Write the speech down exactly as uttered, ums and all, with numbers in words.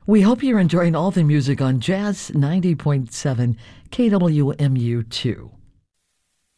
We hope you're enjoying all the music on Jazz ninety point seven K W M U two.